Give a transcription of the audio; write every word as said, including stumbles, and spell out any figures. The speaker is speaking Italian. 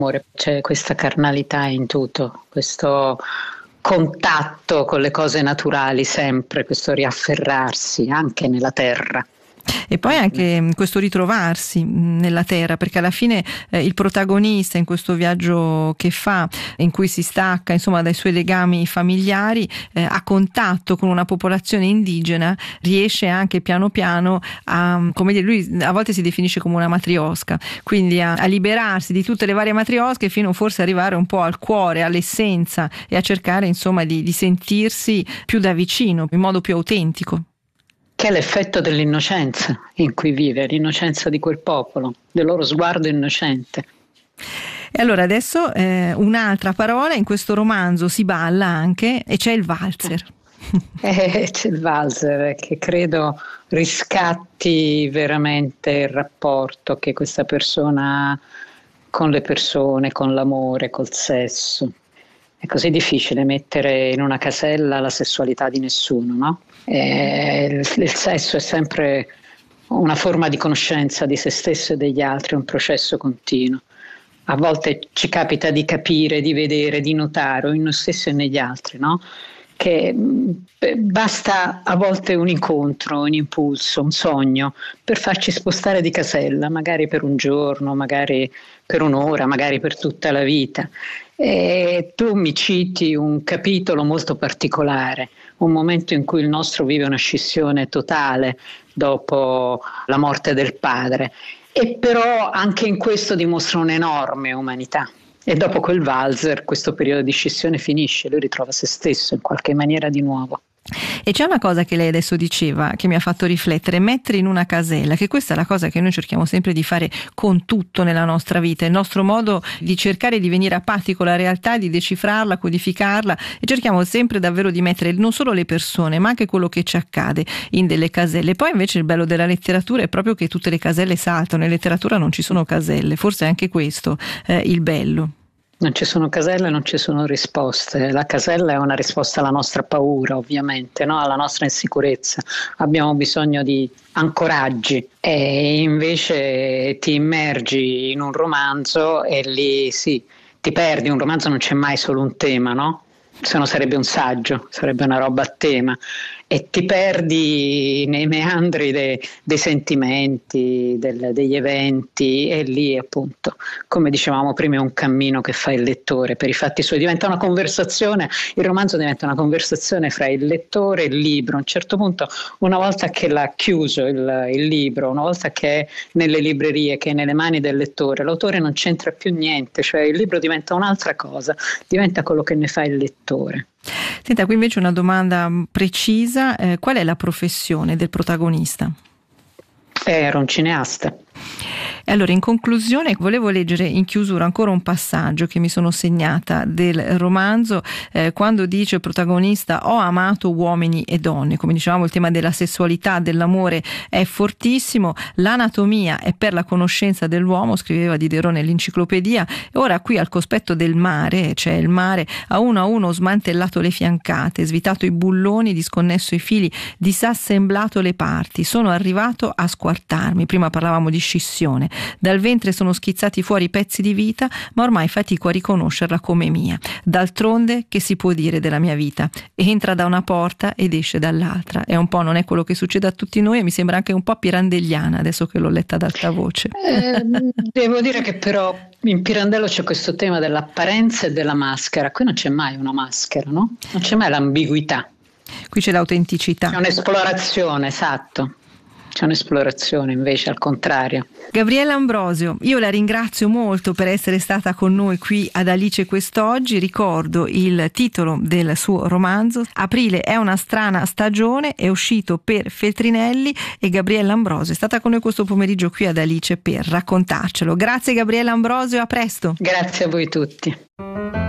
C'è questa carnalità in tutto, questo contatto con le cose naturali sempre, questo riafferrarsi anche nella terra. E poi anche questo ritrovarsi nella terra, perché alla fine eh, il protagonista in questo viaggio che fa, in cui si stacca insomma dai suoi legami familiari, eh, a contatto con una popolazione indigena, riesce anche piano piano a, come dire, lui a volte si definisce come una matriosca, quindi a, a liberarsi di tutte le varie matriosche fino forse arrivare un po' al cuore, all'essenza, e a cercare insomma di, di sentirsi più da vicino, in modo più autentico. Che è l'effetto dell'innocenza in cui vive, l'innocenza di quel popolo, del loro sguardo innocente. E allora adesso eh, un'altra parola, in questo romanzo si balla anche, e c'è il valzer. Eh, c'è il valzer che credo riscatti veramente il rapporto che questa persona ha con le persone, con l'amore, col sesso. È così difficile mettere in una casella la sessualità di nessuno, no? Eh, il, il sesso è sempre una forma di conoscenza di se stesso e degli altri, un processo continuo. A volte ci capita di capire, di vedere, di notare in noi stessi e negli altri, no? Che beh, basta a volte un incontro, un impulso, un sogno per farci spostare di casella, magari per un giorno, magari per un'ora, magari per tutta la vita. E tu mi citi un capitolo molto particolare, un momento in cui il nostro vive una scissione totale dopo la morte del padre, e però anche in questo dimostra un'enorme umanità. E dopo quel valzer questo periodo di scissione finisce, lui ritrova se stesso in qualche maniera di nuovo. E c'è una cosa che lei adesso diceva che mi ha fatto riflettere: mettere in una casella, che questa è la cosa che noi cerchiamo sempre di fare con tutto nella nostra vita, il nostro modo di cercare di venire a patti con la realtà, di decifrarla, codificarla, e cerchiamo sempre davvero di mettere non solo le persone ma anche quello che ci accade in delle caselle. Poi invece il bello della letteratura è proprio che tutte le caselle saltano, in letteratura non ci sono caselle, forse è anche questo eh, il bello. Non ci sono caselle, non ci sono risposte. La casella è una risposta alla nostra paura, ovviamente, no? Alla nostra insicurezza. Abbiamo bisogno di ancoraggi, e invece ti immergi in un romanzo e lì sì, ti perdi. Un romanzo non c'è mai solo un tema, no? Se no sarebbe un saggio, sarebbe una roba a tema, e ti perdi nei meandri de, dei sentimenti, del, degli eventi, e lì appunto, come dicevamo prima, è un cammino che fa il lettore per i fatti suoi, diventa una conversazione, il romanzo diventa una conversazione fra il lettore e il libro. A un certo punto, una volta che l'ha chiuso il, il libro, una volta che è nelle librerie, che è nelle mani del lettore, l'autore non c'entra più niente, cioè il libro diventa un'altra cosa, diventa quello che ne fa il lettore. Senta, qui invece una domanda precisa: eh, qual è la professione del protagonista? Era un cineasta. E allora, in conclusione, volevo leggere in chiusura ancora un passaggio che mi sono segnata del romanzo, eh, quando dice il protagonista: ho amato uomini e donne. Come dicevamo, il tema della sessualità, dell'amore è fortissimo. L'anatomia è per la conoscenza dell'uomo, scriveva Diderot nell'enciclopedia, e ora qui al cospetto del mare, cioè il mare, a uno a uno ho smantellato le fiancate, svitato i bulloni, disconnesso i fili, disassemblato le parti, sono arrivato a squartarmi. Prima parlavamo di scissione. Dal ventre sono schizzati fuori pezzi di vita, ma ormai fatico a riconoscerla come mia. D'altronde, che si può dire della mia vita? Entra da una porta ed esce dall'altra. È un po', non è quello che succede a tutti noi, e mi sembra anche un po' pirandelliana adesso che l'ho letta ad alta voce. Eh, devo dire che però in Pirandello c'è questo tema dell'apparenza e della maschera. Qui non c'è mai una maschera, no? Non c'è mai l'ambiguità. Qui c'è l'autenticità. C'è un'esplorazione, esatto. C'è un'esplorazione invece al contrario. Gabriella Ambrosio, io la ringrazio molto per essere stata con noi qui ad Alice quest'oggi. Ricordo il titolo del suo romanzo: Aprile è una strana stagione, è uscito per Feltrinelli, e Gabriella Ambrosio è stata con noi questo pomeriggio qui ad Alice per raccontarcelo. Grazie Gabriella Ambrosio, a presto. Grazie a voi tutti.